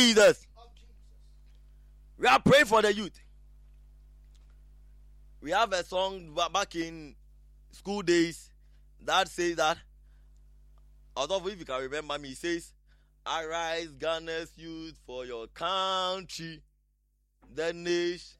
Jesus. We are praying for the youth. We have a song back in school days that says that, although if you can remember me, it says, "Arise, Ghana's youth, for your country, the nation."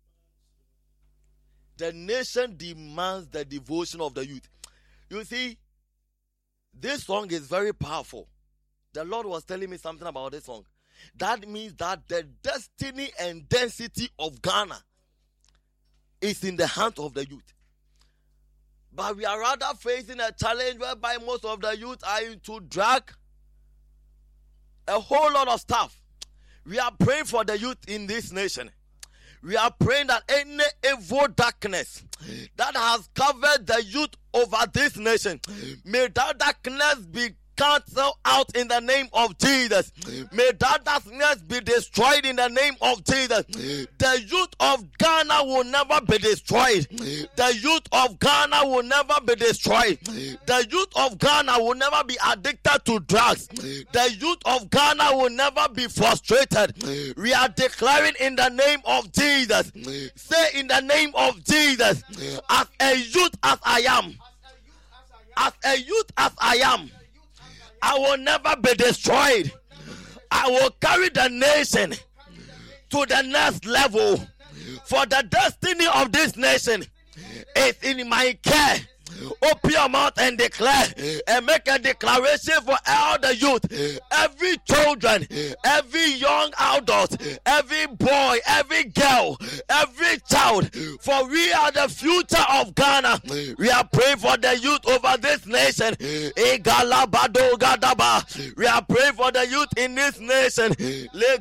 The nation demands the devotion of the youth. You see, this song is very powerful. The Lord was telling me something about this song. That means that the destiny and density of Ghana is in the hands of the youth. But we are rather facing a challenge whereby most of the youth are into drug, a whole lot of stuff. We are praying for the youth in this nation. We are praying that any evil darkness that has covered the youth over this nation, may that darkness be cancelled out in the name of Jesus. May that darkness be destroyed in the name of Jesus. The youth of Ghana will never be destroyed. The youth of Ghana will never be destroyed. The youth of Ghana will never be addicted to drugs. The youth of Ghana will never be frustrated. We are declaring in the name of Jesus. Say in the name of Jesus, as a youth as I am, as a youth as I am, I will never be destroyed. I will carry the nation to the next level. For the destiny of this nation is in my care. Open your mouth and declare and make a declaration for all the youth, every children, every young adult, every boy, every girl, every child. For we are the future of Ghana. We are praying for the youth over this nation. We are praying for the youth in this nation.